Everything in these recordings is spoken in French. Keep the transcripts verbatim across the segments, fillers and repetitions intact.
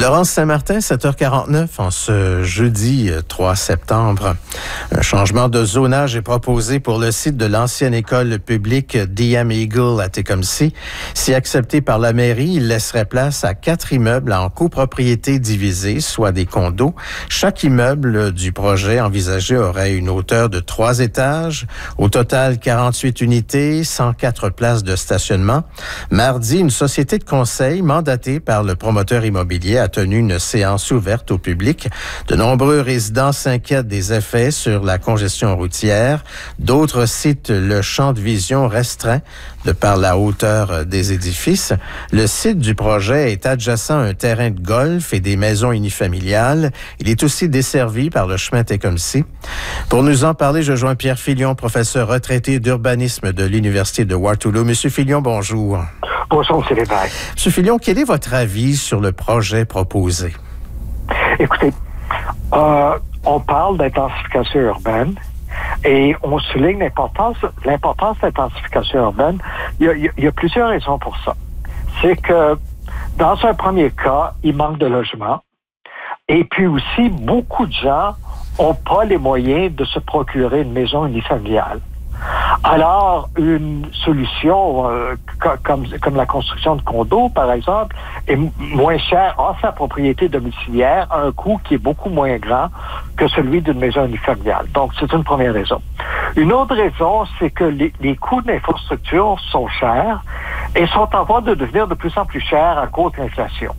Laurence Saint-Martin, sept heures quarante-neuf, en ce jeudi trois septembre. Un changement de zonage est proposé pour le site de l'ancienne école publique D M Eagle à Tecumseh. Si accepté par la mairie, il laisserait place à quatre immeubles en copropriété divisée, soit des condos. Chaque immeuble du projet envisagé aurait une hauteur de trois étages. Au total, quarante-huit unités, cent quatre places de stationnement. Mardi, une société de conseil mandatée par le promoteur immobilier a tenu une séance ouverte au public. De nombreux résidents s'inquiètent des effets sur la congestion routière. D'autres citent le champ de vision restreint de par la hauteur des édifices. Le site du projet est adjacent à un terrain de golf et des maisons unifamiliales. Il est aussi desservi par le chemin Tecumseh. Pour nous en parler, je joins Pierre Filion, professeur retraité d'urbanisme de l'Université de Waterloo. Monsieur Filion, bonjour. Bonjour, c'est l'évêque. Monsieur Filion, quel est votre avis sur le projet proposé? Écoutez, euh, on parle d'intensification urbaine et on souligne l'importance, l'importance de l'intensification urbaine. Il y, a, il y a plusieurs raisons pour ça. C'est que, dans un premier cas, il manque de logements. Et puis aussi, beaucoup de gens n'ont pas les moyens de se procurer une maison unifamiliale. Alors, une solution euh, comme, comme la construction de condos, par exemple, est moins chère, offre la propriété domiciliaire à un coût qui est beaucoup moins grand que celui d'une maison unifamiliale. Donc, c'est une première raison. Une autre raison, c'est que les, les coûts d'infrastructure sont chers et sont en voie de devenir de plus en plus chers à cause de l'inflation.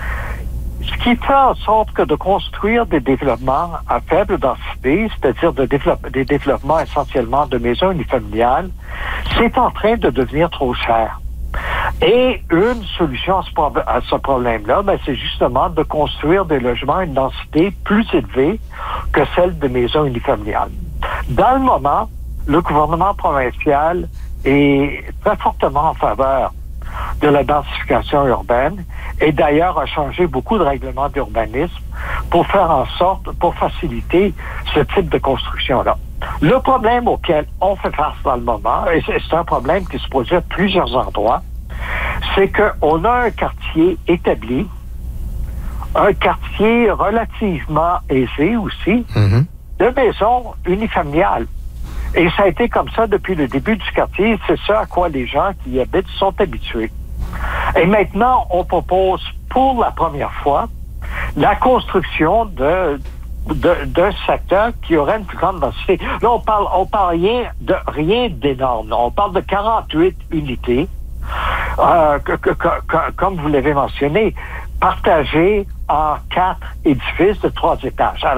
Ce qui fait en sorte que de construire des développements à faible densité, c'est-à-dire de développe, des développements essentiellement de maisons unifamiliales, c'est en train de devenir trop cher. Et une solution à ce, pro- à ce problème-là, ben, c'est justement de construire des logements à une densité plus élevée que celle de maisons unifamiliales. Dans le moment, le gouvernement provincial est très fortement en faveur de la densification urbaine et d'ailleurs a changé beaucoup de règlements d'urbanisme pour faire en sorte, pour faciliter ce type de construction-là. Le problème auquel on fait face dans le moment, et c'est un problème qui se posait à plusieurs endroits, c'est qu'on a un quartier établi, un quartier relativement aisé aussi, mm-hmm. de maisons unifamiliales. Et ça a été comme ça depuis le début du quartier. C'est ça à quoi les gens qui y habitent sont habitués. Et maintenant, on propose pour la première fois la construction de, de, d'un secteur qui aurait une plus grande densité. Là, on parle, on parle rien de rien d'énorme. On parle de quarante-huit unités, euh, que, que, que, comme vous l'avez mentionné, partagées en quatre édifices de trois étages. Alors,